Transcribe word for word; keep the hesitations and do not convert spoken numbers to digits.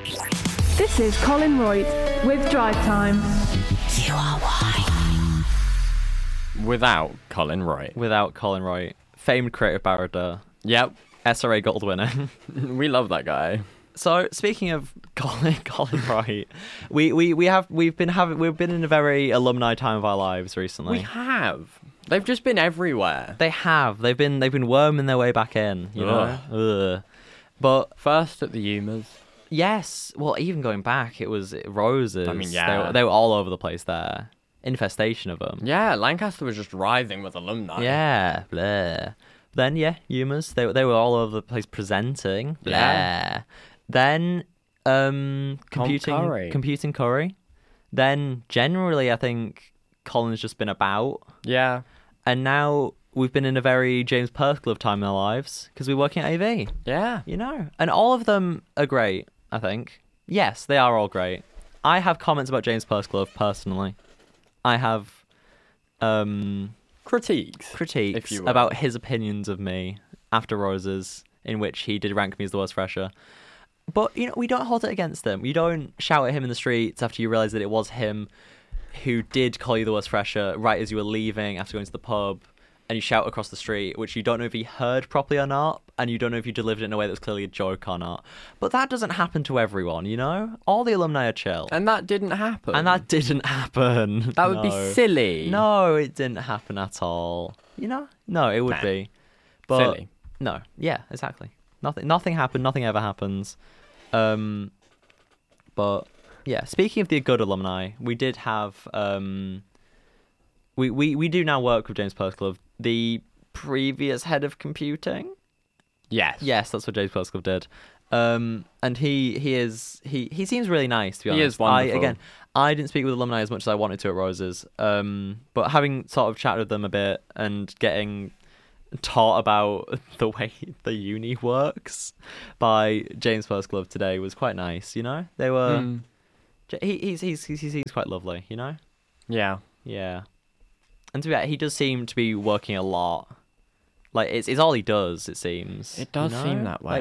This is Colin Royd with Drive Time. You are why. Without Colin Roy. Without Colin Roy, famed creative barrister, Yep. S R A Gold winner. We love that guy. So speaking of Colin, Colin Roy, we, we, we have we've been having we've been in a very alumni time of our lives recently. We have. They've just been everywhere. They have. They've been they've been worming their way back in. You know. Ugh. But First at the Humours. yes, well, even going back, it was roses. I mean, They yeah. were, they were all over the place there. Infestation of them. Yeah, Lancaster was just writhing with alumni. Yeah, blah. Then yeah, humours. They they were all over the place presenting. Blah. Yeah. Then um computing Curry. computing curry. Then generally I think Colin's just been about, Yeah. and now we've been in a very James Perthglove time in our lives because we're working at A V. Yeah. You know, and all of them are great. I think yes, they are all great. I have comments about James Perthglove personally. I have um. Critiques. critiques if you will. about his opinions of me after Roses, in which he did rank me as the worst fresher. But, you know, we don't hold it against him. You don't shout at him in the streets after you realise that it was him who did call you the worst fresher right as you were leaving after going to the pub, and you shout across the street, which you don't know if he heard properly or not, and you don't know if you delivered it in a way that was clearly a joke or not. But that doesn't happen to everyone, you know? All the alumni are chill. And that didn't happen. And that didn't happen. That would be No. silly. No, it didn't happen at all. You know? No, it would Nah. be. But Silly. no, yeah, exactly. Nothing nothing happened, nothing ever happens. Um but yeah, speaking of the good alumni, we did have um we, we, we do now work with James Perthglove, the previous head of computing. Yes. Yes, that's what James Perthglove did. Um, and he he is he, he seems really nice, to be He honest. is wonderful. I, again, I didn't speak with alumni as much as I wanted to at Roses. Um, but having sort of chatted with them a bit and getting taught about the way the uni works by James Perthglove today was quite nice. You know, they were. Mm. He he's, he's he seems quite lovely. You know. Yeah. Yeah. And to be honest, he does seem to be working a lot. Like it's it's all he does. It seems. It does you know? seem that way. Like,